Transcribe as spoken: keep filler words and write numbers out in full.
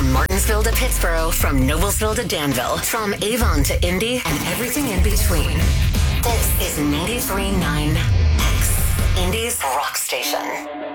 From Martinsville to Pittsburgh, from Noblesville to Danville, from Avon to Indy, and everything in between. This is ninety-three point nine X, Indy's rock station.